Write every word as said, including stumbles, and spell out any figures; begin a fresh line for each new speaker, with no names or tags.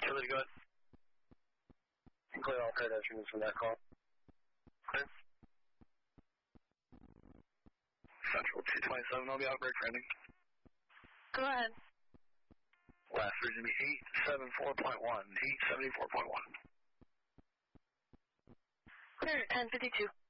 Utility, go ahead.
Clear all pedestrians from that call.
Clear. Central two twenty-seven, I'll be out break landing.
Go ahead.
Last three is going to be eight seventy-four point one. eight seventy-four point one.
Clear, ten fifty-two.